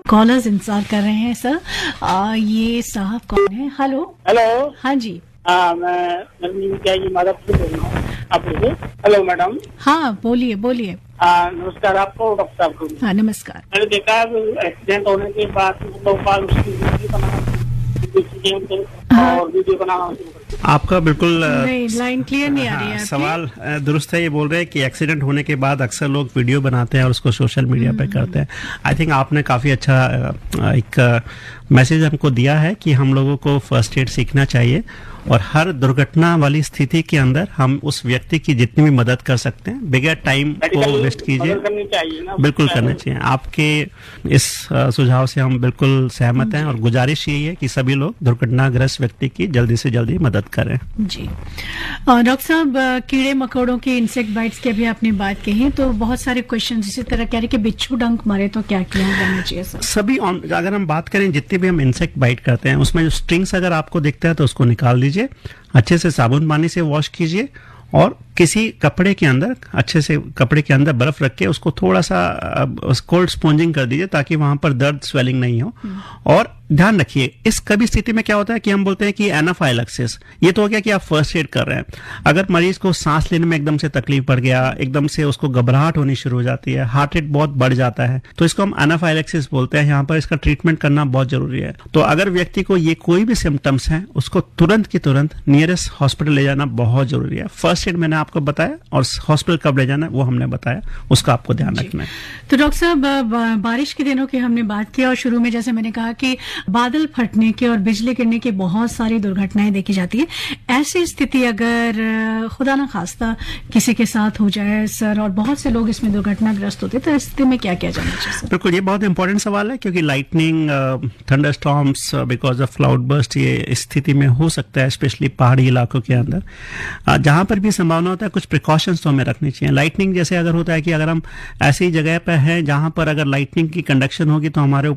Callers इंतजार कर रहे हैं सर। ये साहब कौन है? हेलो। हेलो। हाँ जी। मैं क्या ये माधवपुर बोल रहा हूँ। आप बोलिए। Hello madam. हाँ बोलिए बोलिए। नमस्कार आपको, डॉक्टर साहब को। हाँ नमस्कार। मैंने देखा एक्सीडेंट होने के बाद उसकी वीडियो बनाना और वीडियो बनाना। आपका बिल्कुल नहीं, लाइन क्लियर नहीं आ रही है। सवाल दुरुस्त है। ये बोल रहे हैं कि एक्सीडेंट होने के बाद अक्सर लोग वीडियो बनाते हैं और उसको सोशल मीडिया पे करते हैं। आई थिंक आपने काफ़ी अच्छा एक मैसेज हमको दिया है कि हम लोगों को फर्स्ट एड सीखना चाहिए और हर दुर्घटना वाली स्थिति के अंदर हम उस व्यक्ति की जितनी भी मदद कर सकते हैं बगैर टाइम को वेस्ट कीजिए, बिल्कुल करना चाहिए। आपके इस सुझाव से हम बिल्कुल सहमत हैं और गुजारिश यही है कि सभी लोग दुर्घटनाग्रस्त व्यक्ति की जल्दी से जल्दी मदद करें। जी डॉक्टर साहब, कीड़े मकोड़ों की इंसेक्ट बाइट्स की अभी आपने बात कही, तो बहुत सारे क्वेश्चन इसी तरह कह रहे कि बिच्छू डंक मारे तो क्या किया जाना चाहिए सर? सभी अगर हम बात करें जितने भी हम इंसेक्ट बाइट करते हैं उसमें जो स्ट्रिंग्स अगर आपको दिखता है तो उसको निकाल दीजिए, अच्छे से साबुन पानी से वॉश कीजिए और किसी कपड़े के अंदर अच्छे से कपड़े के अंदर बर्फ रख के उसको थोड़ा सा कोल्ड स्पॉन्जिंग कर दीजिए ताकि वहां पर दर्द स्वेलिंग नहीं हो। और ध्यान रखिए, इस कभी स्थिति में क्या होता है कि हम बोलते हैं कि एनाफाइलैक्सिस, ये तो हो गया कि आप फर्स्ट एड कर रहे हैं। अगर मरीज को सांस लेने में एकदम से तकलीफ पड़ गया, एकदम से उसको घबराहट होनी शुरू हो जाती है, हार्ट रेट बहुत बढ़ जाता है, तो इसको हम एनाफाइलैक्सिस बोलते हैं। यहाँ पर इसका ट्रीटमेंट करना बहुत जरूरी है। तो अगर व्यक्ति को ये कोई भी सिम्टम्स हैं उसको तुरंत की तुरंत नियरेस्ट हॉस्पिटल ले जाना बहुत जरूरी है। फर्स्ट एड मैंने आपको बताया और हॉस्पिटल कब ले जाना है वो हमने बताया, उसका आपको ध्यान रखना है। तो डॉक्टर साहब, बारिश के दिनों की हमने बात की और शुरू में जैसे मैंने कहा कि बादल फटने के और बिजली गिरने की बहुत सारी दुर्घटनाएं देखी जाती है। ऐसी स्थिति अगर खुदा ना खास्ता किसी के साथ हो जाए सर, और बहुत से लोग इसमें दुर्घटनाग्रस्त होते हैं, तो इस स्थिति में क्या किया जाना चाहिए सर? बिल्कुल, ये बहुत इंपॉर्टेंट सवाल है क्योंकि lightning, thunder storms because of cloud burst ये स्थिति में हो सकता है, स्पेशली पहाड़ी इलाकों के अंदर। जहां पर भी संभावना होता है कुछ प्रिकॉशंस तो हमें रखनी चाहिए। लाइटनिंग जैसे अगर होता है कि अगर हम ऐसी जगह पर हैं जहां पर अगर लाइटनिंग की कंडक्शन होगी तो हमारे